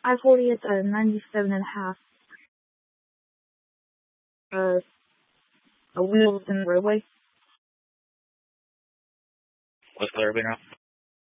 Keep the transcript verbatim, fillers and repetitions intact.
I forty at uh, ninety-seven and a half. Uh, a wheels in the roadway. What's the roadway now?